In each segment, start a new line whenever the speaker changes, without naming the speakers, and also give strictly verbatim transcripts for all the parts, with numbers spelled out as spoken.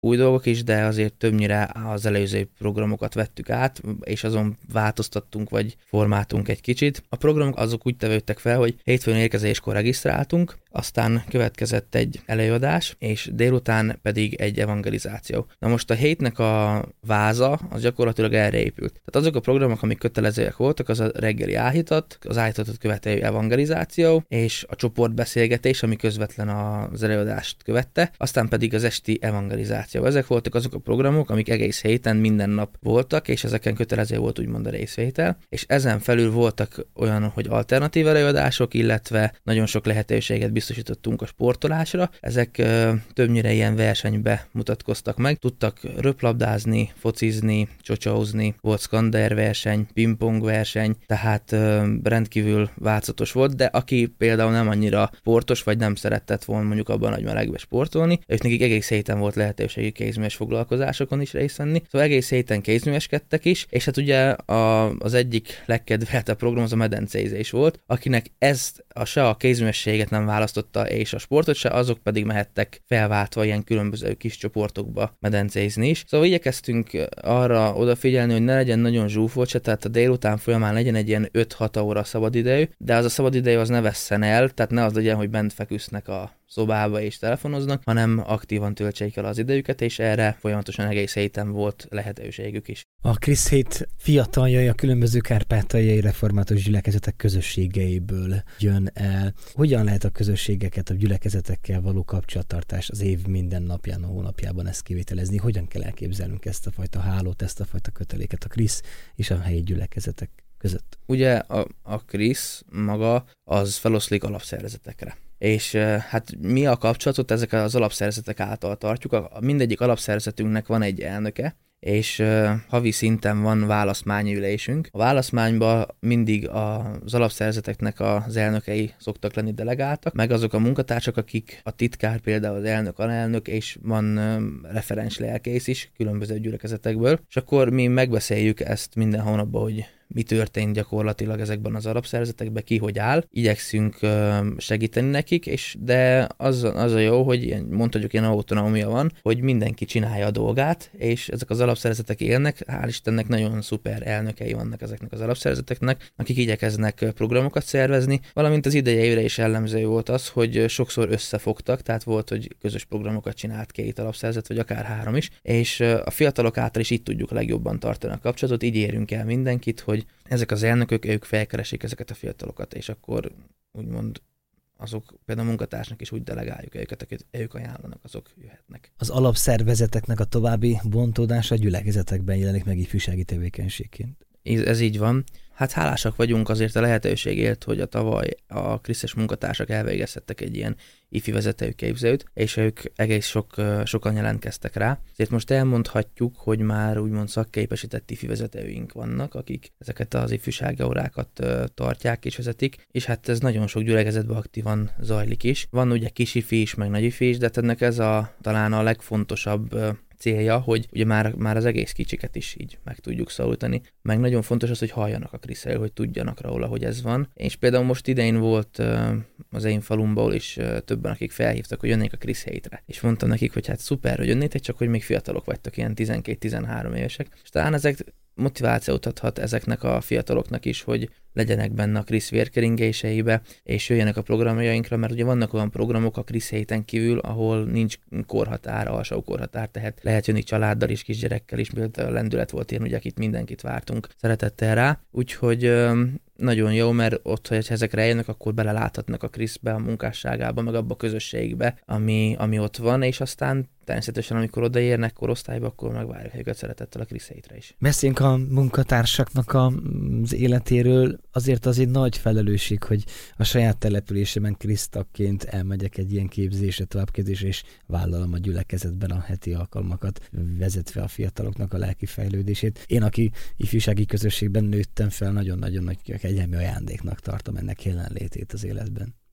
új dolgok is, de azért többnyire az előző programokat vettük át, és azon változtattunk, vagy formáltunk egy kicsit. A programok azok úgy tevődtek fel, hogy hétfőn érkezéskor regisztráltunk, aztán következett egy előadás, és délután pedig egy evangelizáció. Na most a hétnek a váza az gyakorlatilag erre épült. Tehát azok a programok, amik kötelezőek voltak, az a reggeli áhítat, az áhítatot követő evangelizáció, és a csoportbeszélgetés, ami közvetlen az előadást követte, aztán pedig az esti evangelizáció. Ezek voltak azok a programok, amik egész héten minden nap voltak, és ezeken kötelező volt úgymond a részvétel, és ezen felül voltak olyan, hogy alternatív előadások, illetve nagyon sok lehetőséget biztosítottunk a sportolásra. Ezek ö, többnyire ilyen versenybe mutatkoztak meg. Tudtak röplabdázni, focizni, csocsauzni, volt szkander verseny, pingpong verseny, tehát ö, rendkívül változatos volt, de aki például nem annyira sportos, vagy nem szeretett volna mondjuk abban a nagy melegbe sportolni, ők nekik egész héten volt lehetőségük kézműves foglalkozásokon is részt venni. Szóval egész héten kézműveskedtek is, és hát ugye a, az egyik legkedveltebb program az a medencézés volt, akinek ezt a se a kézművességet nem választotta, és a sportot se, azok pedig mehettek felváltva ilyen különböző kis csoportokba medencézni is. Szóval igyekeztünk arra odafigyelni, hogy ne legyen nagyon zsúfolt se, tehát a délután folyamán legyen egy ilyen öt-hat óra szabadidő, de az a szabadidő az ne vesszen el, tehát ne az legyen, hogy bent feküsznek a szobába és telefonoznak, hanem aktívan töltsék el az idejüket, és erre folyamatosan egész héten volt lehetőségük is.
A Krisz hét fiataljai a különböző kárpátaljai református gyülekezetek közösségeiből jön el. Hogyan lehet a közösségeket, a gyülekezetekkel való kapcsolattartás az év minden napján, a hónapjában ezt kivitelezni? Hogyan kell elképzelnünk ezt a fajta hálót, ezt a fajta köteléket a Krisz és a helyi gyülekezetek között?
Ugye a, a Krisz maga az feloszlik alapszervezetekre. És hát mi a kapcsolatot ezek az alapszervezetek által tartjuk. A, mindegyik alapszervezetünknek van egy elnöke, és uh, havi szinten van választmányi ülésünk. A választmányban mindig az alapszervezeteknek az elnökei szoktak lenni delegáltak, meg azok a munkatársak, akik a titkár, például az elnök, alelnök, és van uh, referens lelkész is különböző gyülekezetekből, és akkor mi megbeszéljük ezt minden hónapban, hogy mi történt gyakorlatilag ezekben az alapszervezetekben, ki hogy áll. Igyekszünk segíteni nekik, és de az, az a jó, hogy ilyen, mondhatjuk, ilyen autonómia van, hogy mindenki csinálja a dolgát, és ezek az alapszervezetek élnek, hál' Istennek nagyon szuper elnökei vannak ezeknek az alapszervezeteknek, akik igyekeznek programokat szervezni, valamint az idei évre is jellemző volt az, hogy sokszor összefogtak, tehát volt, hogy közös programokat csinált két alapszervezet, vagy akár három is, és a fiatalok által is itt tudjuk legjobban tartani a kapcsolatot, így érünk el mindenkit, hogy ezek az elnökök, ők felkeresik ezeket a fiatalokat, és akkor úgymond azok például a munkatársnak is úgy delegáljuk őket, akik ők ajánlanak, azok jöhetnek.
Az alapszervezeteknek a további bontódása a gyülekezetekben jelenik meg ifjúsági tevékenységként.
Ez, ez így van. Hát hálásak vagyunk azért a lehetőségért, hogy a tavaly a krisztes munkatársak elvégezhettek egy ilyen ifi vezetőképzőt, és ők egész sok, sokan jelentkeztek rá. Ezért most elmondhatjuk, hogy már úgymond szakképesített ifi vezetőink vannak, akik ezeket az ifjúsági órákat tartják és vezetik, és hát ez nagyon sok gyülekezetben aktívan zajlik is. Van ugye kis ifi is, meg nagy ifi is, de ennek ez a talán a legfontosabb célja, hogy ugye már, már az egész kicsiket is így meg tudjuk szólítani. Meg nagyon fontos az, hogy halljanak a kriszről, hogy tudjanak róla, hogy ez van. És például most idején volt az én falumból is többen, akik felhívtak, hogy jönnék a Krisz hétre. És mondtam nekik, hogy hát szuper, hogy jönnétek, csak hogy még fiatalok vagytok, ilyen tizenkét-tizenhárom évesek. És talán ezek motivációt adhat ezeknek a fiataloknak is, hogy legyenek benne a Krisz vérkeringéseibe, és jöjjenek a programjainkra, mert ugye vannak olyan programok a Krisz héten kívül, ahol nincs korhatár, alsó korhatár, tehát lehet jönni családdal is, kisgyerekkel is, például a lendület volt ilyen, ugye akit mindenkit vártunk szeretettel rá, úgyhogy nagyon jó, mert ott, hogy ezekre eljönnek, akkor beleláthatnak a Kriszbe, a munkásságába, meg abba a közösségbe, ami, ami ott van, és aztán természetesen, amikor odaérnek korosztályba, akkor megvárjuk őket szeretettel a Krisz hétre is.
Beszéljünk a munkatársaknak az életéről. Azért az egy nagy felelősség, hogy a saját településemen krisztakként elmegyek egy ilyen képzésre, továbbképzésre, és vállalom a gyülekezetben a heti alkalmakat, vezetve a fiataloknak a lelki fejlődését. Én, aki ifjúsági közösségben nőttem fel, nagyon-nagyon nagy kegyelmi ajándéknak tartom ennek jelenlétét az életben.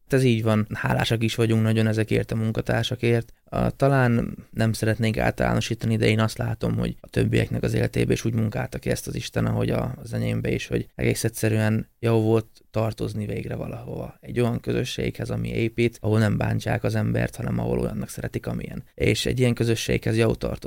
Ez így van, hálásak is vagyunk nagyon ezekért a munkatársakért. A, talán nem szeretnénk általánosítani, de én azt látom, hogy a többieknek az életében is úgy munkálta ki ezt az Isten, ahogy az enyémbe is, hogy egész egyszerűen jó volt tartozni végre valahova. Egy olyan közösséghez, ami épít, ahol nem bántsák az embert, hanem ahol olyannak szeretik, amilyen. És egy ilyen közösséghez jó tartozni.